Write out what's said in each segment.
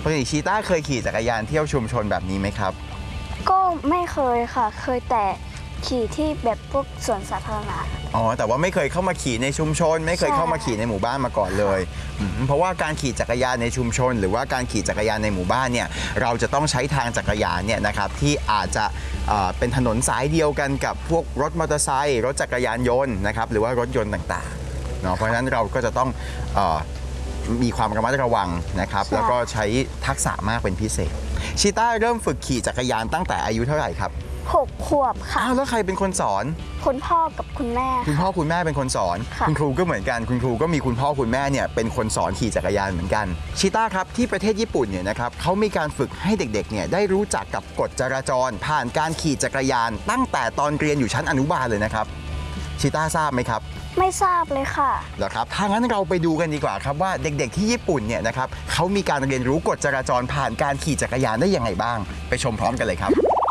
กติชีต้าเคยขี่จักรยานเที่ยวชุมชนแบบนี้ไหมครับก็ไม่เคยค่ะเคยแต่ขี่ที่แบบพวกสวนสาธารณะอ๋อแต่ว่าไม่เคยเข้ามาขี่ในชุมชนไม่เคยเข้ามาขี่ในหมู่บ้านมาก่อนเลยเพราะว่าการขี่จักรยานในชุมชนหรือว่าการขี่จักรยานในหมู่บ้านเนี่ยเราจะต้องใช้ทางจักรยานเนี่ยนะครับที่อาจจะเป็นถนนสายเดียวกันกับพวกรถมอเตอร์ไซค์รถจักรยานยนต์นะครับหรือว่ารถยนต์ต่างๆเนาะเพราะฉะนั้นเราก็จะต้องมีความระมัดระวังนะครับแล้วก็ใช้ทักษะมากเป็นพิเศษชีต้าเริ่มฝึกขี่จักรยานตั้งแต่อายุเท่าไหร่ครับ 6 ขวบค่ะแล้วใครเป็นคนสอนคุณพ่อกับคุณแม่คุณพ่อคุณแม่เป็นคนสอนคุณครูก็เหมือนกันคุณครูก็มีคุณพ่อคุณแม่เนี่ยเป็นคนสอนขี่จักรยานเหมือนกันชิต้าครับที่ประเทศญี่ปุ่นเนี่ยนะครับเขามีการฝึกให้เด็กๆเนี่ยได้รู้จักกับกฎจราจรผ่านการขี่จักรยานตั้งแต่ตอนเรียนอยู่ชั้นอนุบาลเลยนะครับชิต้าทราบไหมครับไม่ทราบเลยค่ะเหรอครับถ้างั้นเราไปดูกันดีกว่าครับว่าเด็กๆที่ญี่ปุ่นเนี่ยนะครับเขามีการเรียนรู้กฎจราจรผ่านการขี่จักรยานได้ยังไงบ้างไปชมพร้อมกันเลยครับ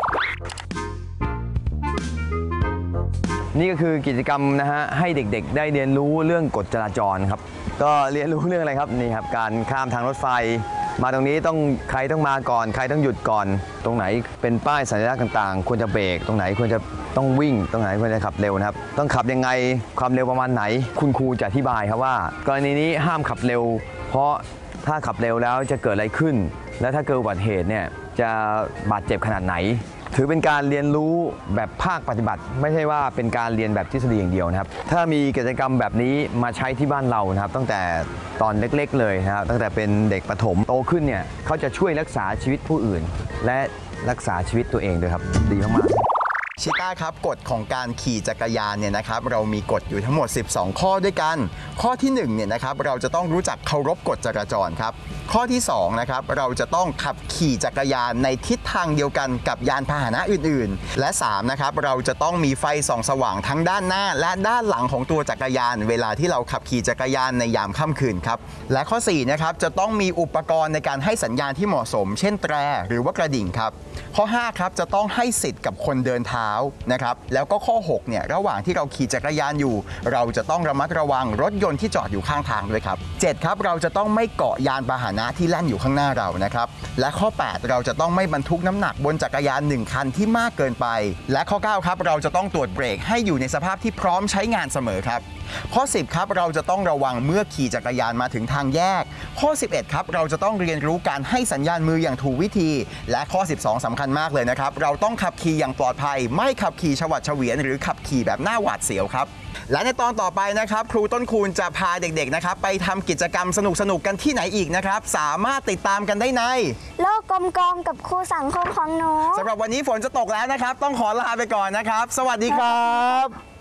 นี่ก็คือกิจกรรมนะฮะให้เด็กๆได้เรียนรู้เรื่องกฎจราจรครับก็เรียนรู้เรื่องอะไรครับนี่ครับการข้ามทางรถไฟมาตรงนี้ต้องใครต้องมาก่อนใครต้องหยุดก่อนตรงไหนเป็นป้ายสัญลักษณ์ต่างๆควรจะเบรกตรงไหนควรจะต้องวิ่งตรงไหนควรจะขับเร็วนะครับต้องขับยังไงความเร็วประมาณไหนคุณครูจะอธิบายครับว่ากรณีนี้ห้ามขับเร็วเพราะถ้าขับเร็วแล้วจะเกิดอะไรขึ้นและถ้าเกิดอุบัติเหตุเนี่ยจะบาดเจ็บขนาดไหนถือเป็นการเรียนรู้แบบภาคปฏิบัติไม่ใช่ว่าเป็นการเรียนแบบทฤษฎีอย่างเดียวนะครับถ้ามีกิจกรรมแบบนี้มาใช้ที่บ้านเรานะครับตั้งแต่ตอนเล็กๆเลยนะครับตั้งแต่เป็นเด็กประถมโตขึ้นเนี่ยเขาจะช่วยรักษาชีวิตผู้อื่นและรักษาชีวิตตัวเองด้วยครับดีมากๆชิต้าครับกฎของการขี่จักรยานเนี่ยนะครับเรามีกฎอยู่ทั้งหมด12ข้อด้วยกันข้อที่1เนี่ยนะครับเราจะต้องรู้จักเคารพกฎจราจรครับข้อที่2นะครับเราจะต้องขับขี่จักรยานในทิศทางเดียวกันกับยานพาหนะอื่นๆและ3นะครับเราจะต้องมีไฟส่องสว่างทั้งด้านหน้าและด้านหลังของตัวจักรยานเวลาที่เราขับขี่จักรยานในยามค่ำคืนครับและข้อ4นะครับจะต้องมีอุปกรณ์ในการให้สัญญาณที่เหมาะสมเช่นแตรหรือว่ากระดิ่งครับข้อ5ครับจะต้องให้สิทธิ์กับคนเดินเท้านะครับแล้วก็ข้อ6เนี่ยระหว่างที่เราขี่จักรยานอยู่เราจะต้องระมัดระวังรถยนต์ที่จอดอยู่ข้างทางด้วยครับ7ครับเราจะต้องไม่เกาะยานพาหนะที่แล่นอยู่ข้างหน้าเรานะครับและข้อ8เราจะต้องไม่บรรทุกน้ำหนักบนจักรยาน1คันที่มากเกินไปและข้อ9ครับเราจะต้องตรวจเบรกให้อยู่ในสภาพที่พร้อมใช้งานเสมอครับข้อ10ครับเราจะต้องระวังเมื่อขี่จักรยานมาถึงทางแยกข้อ11ครับเราจะต้องเรียนรู้การให้สัญญาณมืออย่างถูกวิธีและข้อ12สำคัญมากเลยนะครับเราต้องขับขี่อย่างปลอดภัยไม่ขับขี่ฉวัดเฉวียนหรือขับขี่แบบหน้าหวาดเสียวครับและในตอนต่อไปนะครับครูต้นคูณจะพาเด็กๆนะครับไปทำกิจกรรมสนุกๆกันที่ไหนอีกนะครับสามารถติดตามกันได้ในโลกกลมๆกับครูสังคมของหนูสำหรับวันนี้ฝนจะตกแล้วนะครับต้องขอลาไปก่อนนะครับสวัสดีครับ